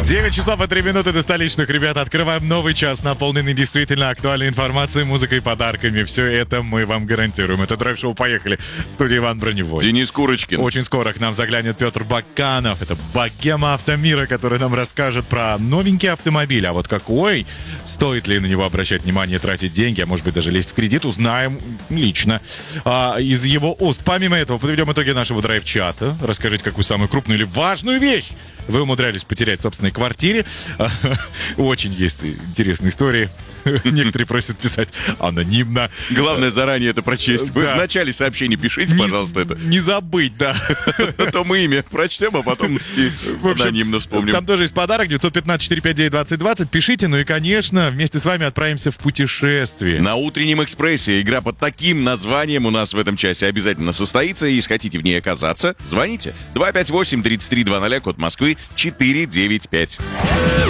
9 часов и 3 минуты до столичных, ребята. Открываем новый час, наполненный действительно актуальной информацией, музыкой, подарками. Все это мы вам гарантируем. Это драйв-шоу «Поехали». В студии Иван Броневой. Денис Курочкин. Очень скоро к нам заглянет Петр Баканов. Это богема автомира, который нам расскажет про новенький автомобиль. А вот какой? Стоит ли на него обращать внимание, тратить деньги, а может быть даже лезть в кредит, узнаем лично из его уст. Помимо этого, подведем итоги нашего драйв-чата. Расскажите, какую самую крупную или важную вещь вы умудрялись потерять в собственной квартире. Очень есть интересные истории. Некоторые просят писать анонимно. Главное заранее это прочесть. Вы в начале сообщения пишите, пожалуйста, это. Не забыть, да. То мы имя прочтем, а потом анонимно вспомним. Там тоже есть подарок. 915-459-2020. Пишите. Ну и, конечно, вместе с вами отправимся в путешествие. На утреннем экспрессе игра под таким названием у нас в этом часе обязательно состоится. И если хотите в ней оказаться, звоните. 258-3320, код Москвы 495.